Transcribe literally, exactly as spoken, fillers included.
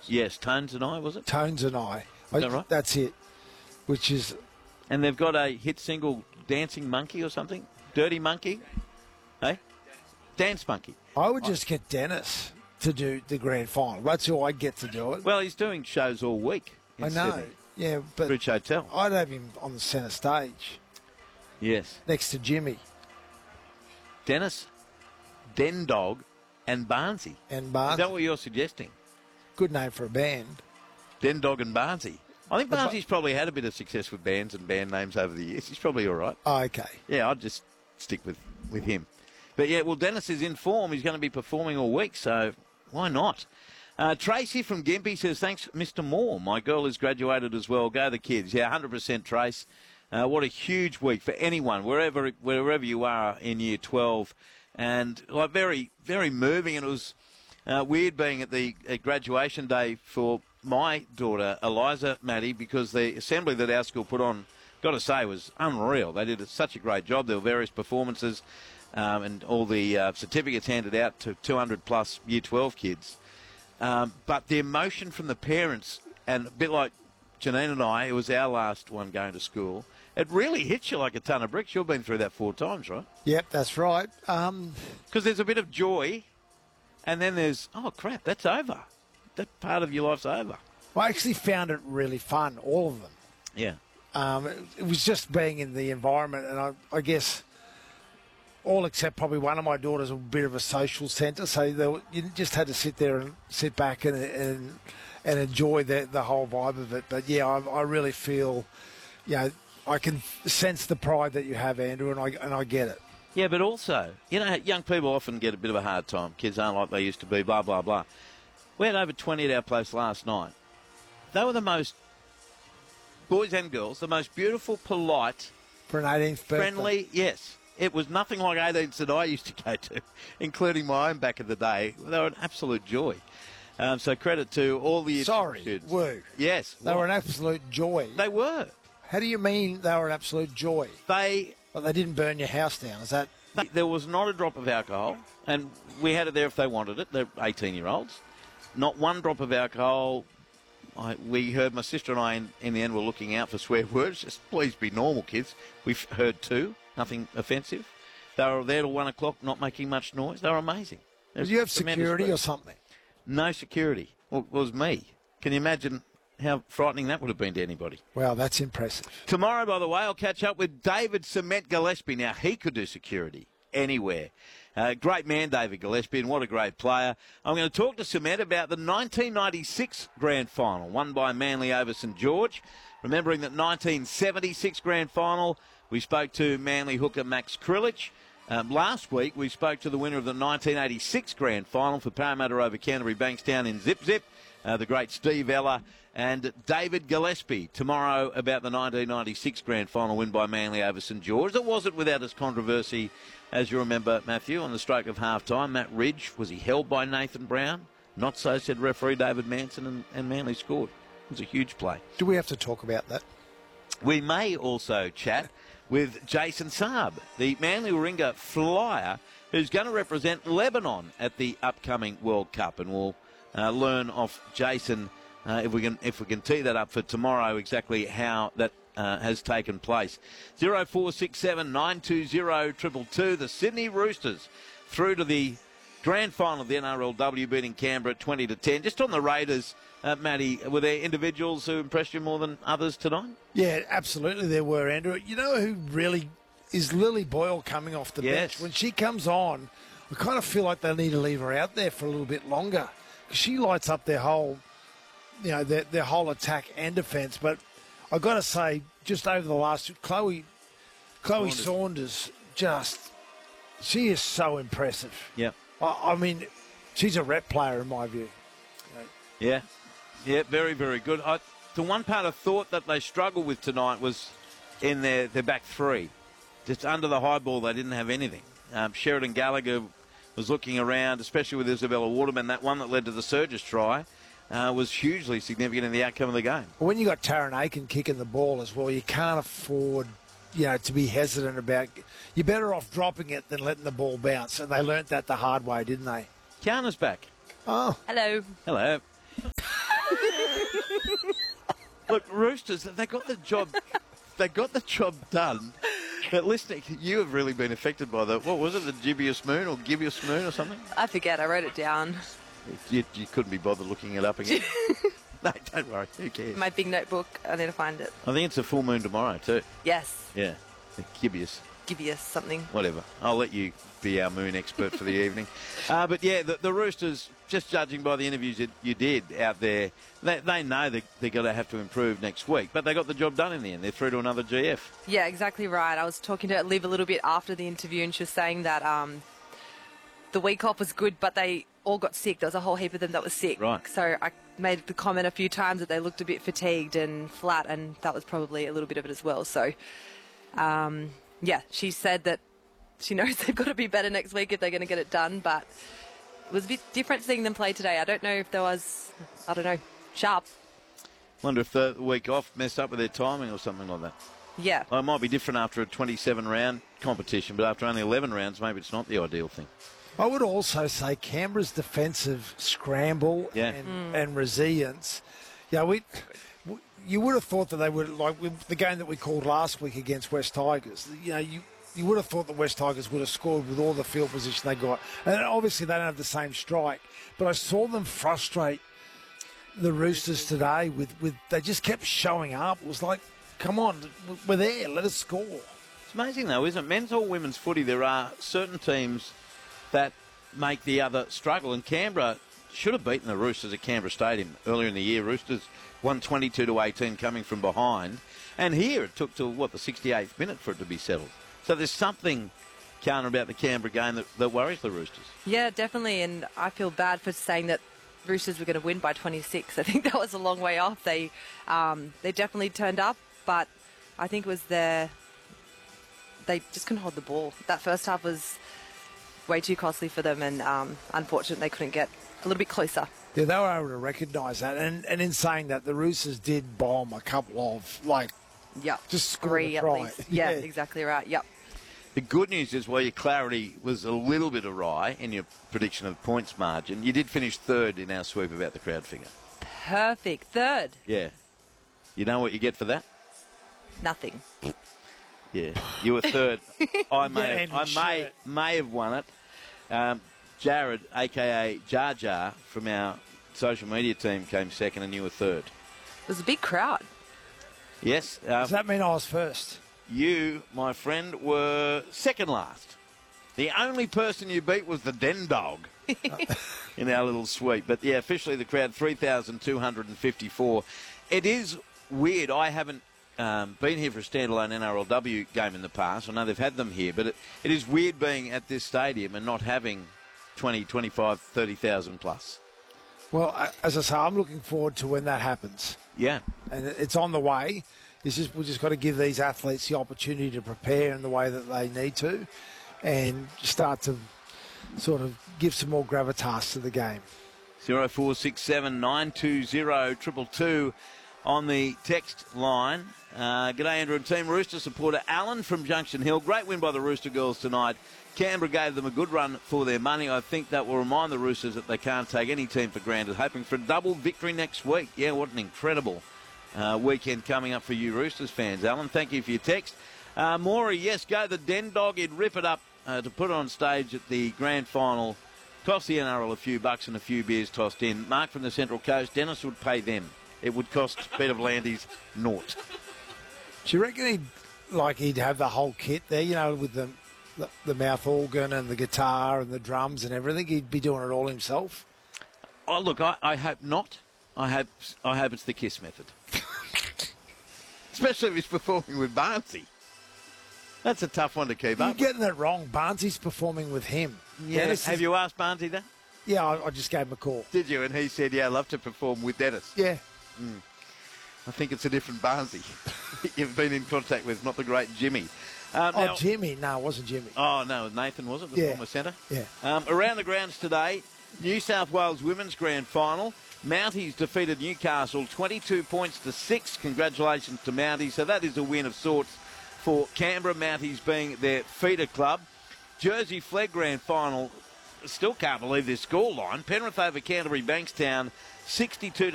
Yes, Tones and I, was it? Tones and I. Is that right? That's it. Which is... And they've got a hit single, Dancing Monkey or something? Dirty Monkey? Hey? Dance Monkey. I would just get Dennis to do the grand final. That's who I'd get to do it. Well, he's doing shows all week in I know. Sydney. Yeah, but Bridge Hotel. I'd have him on the centre stage Yes. next to Jimmy Dennis, Den Dog, and Barnsey. and Is Barnes. that what you're suggesting? Good name for a band. Den Dog and Barnsey. I think The ba- Barnsey's probably had a bit of success with bands and band names over the years. He's probably all right. Oh, okay. Yeah, I'd just stick with, with him. But, yeah, well, Dennis is in form. He's going to be performing all week, so why not? Uh, Tracy from Gympie says, thanks, Mister Moore. My girl has graduated as well. Go the kids. Yeah, one hundred percent, Trace. Uh, what a huge week for anyone, wherever wherever you are in year twelve. And like very, very moving. And it was uh, weird being at the at graduation day for my daughter, Eliza Maddie, because the assembly that our school put on, got to say, was unreal. They did such a great job. There were various performances um, and all the uh, certificates handed out to two hundred plus year twelve kids. Um, but the emotion from the parents, and a bit like Janine and I, it was our last one going to school, it really hits you like a ton of bricks. You've been through that four times, right? Yep, that's right. Um, Because there's a bit of joy, and then there's, oh, crap, that's over. That part of your life's over. I actually found it really fun, all of them. Yeah. Um, it, it was just being in the environment, and I, I guess all except probably one of my daughters a bit of a social centre, so they were, you just had to sit there and sit back and and, and enjoy the, the whole vibe of it. But, yeah, I, I really feel, you know, I can sense the pride that you have, Andrew, and I, and I get it. Yeah, but also, you know, young people often get a bit of a hard time. Kids aren't like they used to be, blah, blah, blah. We had over twenty at our place last night. They were the most, boys and girls, the most beautiful, polite, For an eighteenth birthday. friendly, yes. It was nothing like eighteens that I used to go to, including my own back in the day. They were an absolute joy. Um, so credit to all the Sorry, students. were. Yes. They were an absolute joy. They were. How do you mean they were an absolute joy? They, Well, they didn't burn your house down, is that... they, there was not a drop of alcohol, and we had it there if they wanted it. They're eighteen-year-olds. Not one drop of alcohol. I, we heard, my sister and I, in, in the end, were looking out for swear words. Just please be normal, kids. We've heard two. Nothing offensive. They were there till one o'clock, not making much noise. They were amazing. Did you have security or something? No security. Well, it was me. Can you imagine how frightening that would have been to anybody? Wow, that's impressive. Tomorrow, by the way, I'll catch up with David Cement Gillespie. Now, he could do security anywhere. Uh, great man, David Gillespie, and what a great player. I'm going to talk to Cement about the nineteen ninety-six Grand Final, won by Manly over St George. Remembering that nineteen seventy-six Grand Final, we spoke to Manly hooker Max Krilich. Um, last week, we spoke to the winner of the nineteen eighty-six Grand Final for Parramatta over Canterbury Bankstown in Zip Zip, uh, the great Steve Ella, and David Gillespie tomorrow about the nineteen ninety-six Grand Final win by Manly over St George. It wasn't without its controversy, as you remember, Matthew, on the stroke of half-time. Matt Ridge, was he held by Nathan Brown? Not so, said referee David Manson, and, and Manly scored. It was a huge play. Do we have to talk about that? We may also chat with Jason Saab, the Manly Warringah flyer, who's going to represent Lebanon at the upcoming World Cup, and we'll uh, learn off Jason uh, if we can if we can tee that up for tomorrow exactly how that uh, has taken place. Zero four six seven nine two zero triple two. The Sydney Roosters through to the grand final of the N R L W, beating Canberra twenty to ten. Just on the Raiders, uh, Matty, were there individuals who impressed you more than others tonight? Yeah, absolutely there were, Andrew. You know who really is Lily Boyle coming off the Yes. bench? When she comes on, I kind of feel like they need to leave her out there for a little bit longer. She lights up their whole, you know, their, their whole attack and defence. But I've got to say, just over the last, Chloe, Chloe Saunders. Saunders, just, she is so impressive. Yep. I, I mean, she's a rep player in my view. Yeah. Yeah, very, very good. I, the one part I thought that they struggled with tonight was in their, their back three. Just under the high ball, they didn't have anything. Um, Sheridan Gallagher was looking around, especially with Isabella Waterman. That one that led to the Surges try uh, was hugely significant in the outcome of the game. When you got Taryn Aiken kicking the ball as well, you can't afford, you know, to be hesitant about. You're better off dropping it than letting the ball bounce, and they learnt that the hard way, didn't they? Kiana's back. Oh, Hello. Hello. Look, Roosters, they got the job. They got the job done. But listening, you have really been affected by the, what was it, the Gibeus Moon or Gibeus Moon or something? I forget. I wrote it down. You, you couldn't be bothered looking it up again. No, don't worry. Who cares? My big notebook. I need to find it. I think it's a full moon tomorrow too. Yes. Yeah. Gibeus. Give you something. Whatever. I'll let you be our moon expert for the evening. Uh, but yeah, the, the Roosters, just judging by the interviews that you did out there, they, they know they, they're going to have to improve next week. But they got the job done in the end. They're through to another G F. Yeah, exactly right. I was talking to Liv a little bit after the interview, and she was saying that um, the week off was good, but they all got sick. There was a whole heap of them that was sick. Right. So I made the comment a few times that they looked a bit fatigued and flat, and that was probably a little bit of it as well. So, um, yeah, she said that she knows they've got to be better next week if they're going to get it done, but it was a bit different seeing them play today. I don't know if there was, I don't know, sharp. Wonder if the week off messed up with their timing or something like that. Yeah. Well, it might be different after a twenty-seven round competition, but after only eleven rounds, maybe it's not the ideal thing. I would also say Canberra's defensive scramble Yeah. and, Mm. and resilience. Yeah, we. You would have thought that they would, like with the game that we called last week against West Tigers. You know, you you would have thought the West Tigers would have scored with all the field position they got, and obviously they don't have the same strike. But I saw them frustrate the Roosters today with with they just kept showing up. It was like, come on, we're there, let us score. It's amazing, though, isn't it? Men's or women's footy, there are certain teams that make the other struggle, and Canberra should have beaten the Roosters at Canberra Stadium earlier in the year. Roosters won twenty-two to eighteen coming from behind, and here it took till, what, the sixty-eighth minute for it to be settled. So there's something, Karen, about the Canberra game that, that worries the Roosters. Yeah, definitely, and I feel bad for saying that Roosters were going to win by twenty-six. I think that was a long way off. They um, they definitely turned up, but I think it was their... They just couldn't hold the ball. That first half was way too costly for them, and um, unfortunately they couldn't get a little bit closer. Yeah, they were able to recognise that, and, and in saying that, the Roosters did bomb a couple of, like, Yep. just score Three the at try. least. Yeah, Yeah. exactly right. Yep. The good news is, while your clarity was a little bit awry in your prediction of points margin, you did finish third in our sweep about the crowd figure. Perfect. Third. Yeah. You know what you get for that? Nothing. Yeah, you were third. I may, Yeah, I and may, shirt. may have won it. Um, Jared, aka Jar Jar, from our social media team, came second, and you were third. It was a big crowd. Yes, uh, Does that mean I was first? you, my friend, were second last. The only person you beat was the Den Dog in our little sweep. But yeah, officially the crowd three thousand two hundred fifty-four. It is weird. I haven't um, been here for a standalone N R L W game in the past. I know they've had them here, but it, it is weird being at this stadium and not having twenty, twenty-five, thirty thousand plus. Well, I- as I say, I'm looking forward to when that happens. Yeah. And it- it's on the way. It's just we've just got to give these athletes the opportunity to prepare in the way that they need to, and start to sort of give some more gravitas to the game. zero four six seven nine two zero two two on the text line. Uh, g'day, Andrew and team. Rooster supporter Alan from Junction Hill. Great win by the Rooster girls tonight. Canberra gave them a good run for their money. I think that will remind the Roosters that they can't take any team for granted. Hoping for a double victory next week. Yeah, what an incredible uh, weekend coming up for you Roosters fans. Alan, thank you for your text. Uh, Maury, yes, go the Den Dog. He'd rip it up uh, to put it on stage at the grand final. Cost the N R L a few bucks and a few beers tossed in. Mark from the Central Coast, Dennis would pay them. It would cost Peter V'landys naught. Do you reckon he'd like he'd have the whole kit there? You know, with the the, the mouth organ and the guitar and the drums and everything. He'd be doing it all himself. Oh, look, I, I hope not. I hope I hope it's the Kiss method. Especially if he's performing with Barnsley. That's a tough one to keep You're up. getting that wrong. Barnsley's performing with him. Yeah. Dennis Have is- you asked Barnsley that? Yeah, I, I just gave him a call. Did you? And he said, yeah, I'd love to perform with Dennis. Yeah. I think it's a different Barnsley you've been in contact with, not the great Jimmy. Um, Oh, now- Jimmy. No, it wasn't Jimmy. Oh, no, Nathan, was it? The Yeah. former centre? Yeah. Um, around the grounds today, New South Wales Women's Grand Final. Mounties defeated Newcastle twenty-two points to six. Congratulations to Mounties. So that is a win of sorts for Canberra, Mounties being their feeder club. Jersey Flegg Grand Final. Still can't believe this scoreline. Penrith over Canterbury Bankstown, sixty-two to